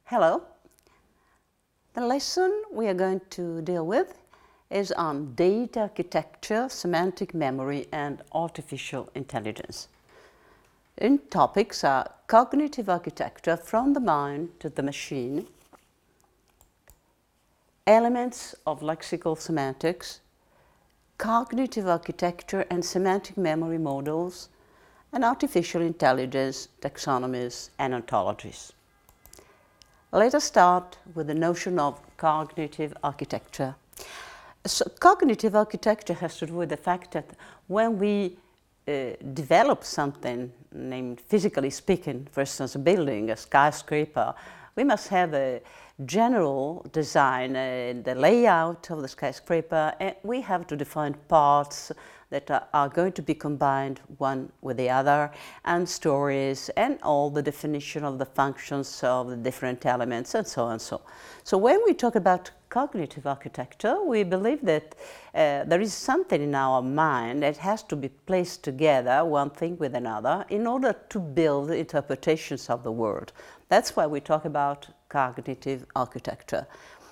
Hello. The lesson we are going to deal with is on data architecture, semantic memory, and artificial intelligence. In topics are cognitive architecture from the mind to the machine, elements of lexical semantics, cognitive architecture and semantic memory models, and artificial intelligence, taxonomies, and ontologies. Let us start with the notion of cognitive architecture. So, cognitive architecture has to do with the fact that when we develop something, named physically speaking, for instance, a building, a skyscraper, we must have a general design, the layout of the skyscraper, and we have to define parts that are going to be combined one with the other, and stories, and all the definition of the functions of the different elements, and so on and so. So when we talk about cognitive architecture, we believe that there is something in our mind that has to be placed together, one thing with another, in order to build interpretations of the world. That's why we talk about cognitive architecture.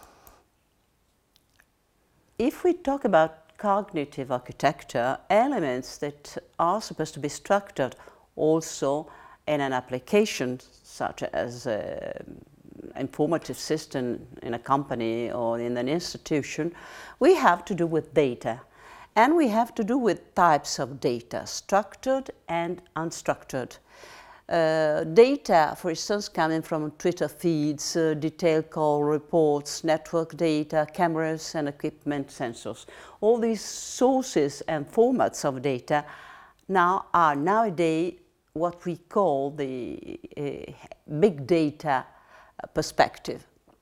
If we talk about cognitive architecture, elements that are supposed to be structured also in an application, such as an informative system in a company or in an institution, we have to do with data. And we have to do with types of data, structured and unstructured. Data, for instance, coming from Twitter feeds, detailed call reports, network data, cameras and equipment sensors. All these sources and formats of data now are nowadays what we call the big data perspective.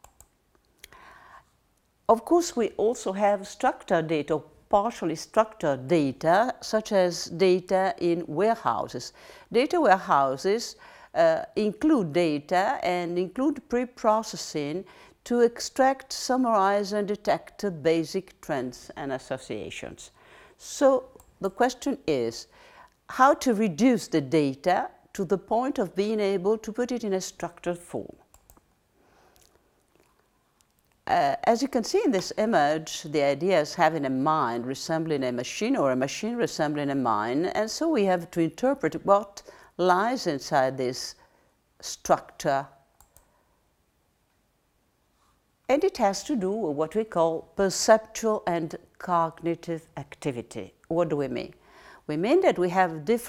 Of course, we also have structured data, partially structured data, such as data in warehouses. Data warehouses include data and include pre-processing to extract, summarize, and detect basic trends and associations. So the question is how to reduce the data to the point of being able to put it in a structured form. As you can see in this image, the idea is having a mind resembling a machine or a machine resembling a mind, and so we have to interpret what lies inside this structure. And it has to do with what we call perceptual and cognitive activity. What do we mean? We mean that we have different